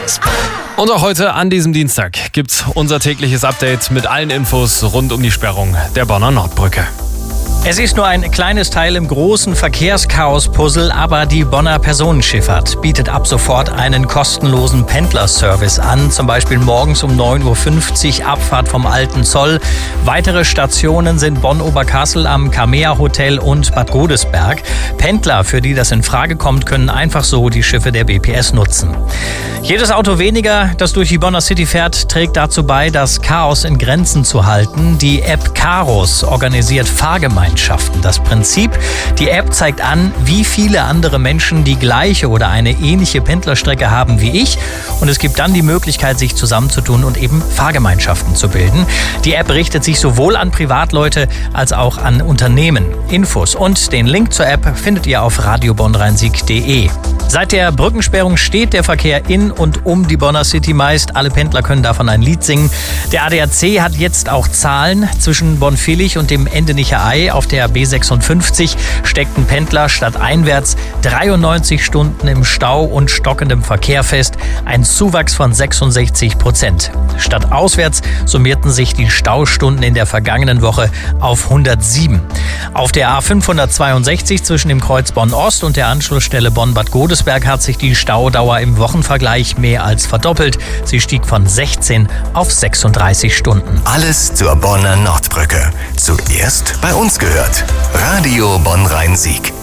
Und auch heute an diesem Dienstag gibt's unser tägliches Update mit allen Infos rund um die Sperrung der Bonner Nordbrücke. Es ist nur ein kleines Teil im großen Verkehrschaos-Puzzle, aber die Bonner Personenschifffahrt bietet ab sofort einen kostenlosen Pendlerservice an. Zum Beispiel morgens um 9.50 Uhr Abfahrt vom Alten Zoll. Weitere Stationen sind Bonn-Oberkassel am Kamea Hotel und Bad Godesberg. Pendler, für die das in Frage kommt, können einfach so die Schiffe der BPS nutzen. Jedes Auto weniger, das durch die Bonner City fährt, trägt dazu bei, das Chaos in Grenzen zu halten. Die App Caros organisiert Fahrgemeinschaften. Das Prinzip, die App zeigt an, wie viele andere Menschen die gleiche oder eine ähnliche Pendlerstrecke haben wie ich. Und es gibt dann die Möglichkeit, sich zusammenzutun und eben Fahrgemeinschaften zu bilden. Die App richtet sich sowohl an Privatleute als auch an Unternehmen. Infos und den Link zur App findet ihr auf radiobonnrhein-sieg.de. Seit der Brückensperrung steht der Verkehr in und um die Bonner City meist. Alle Pendler können davon ein Lied singen. Der ADAC hat jetzt auch Zahlen. Zwischen Bonn-Villich und dem Endenicher Ei auf der B56 steckten Pendler stadteinwärts 93 Stunden im Stau und stockendem Verkehr fest. Ein Zuwachs von 66%. Stadtauswärts summierten sich die Staustunden in der vergangenen Woche auf 107. Auf der A562 zwischen dem Kreuz Bonn-Ost und der Anschlussstelle Bonn-Bad Godesberg hat sich die Staudauer im Wochenvergleich mehr als verdoppelt. Sie stieg von 16 auf 36 Stunden. Alles zur Bonner Nordbrücke. Zuerst bei uns gehört. Radio Bonn-Rhein-Sieg.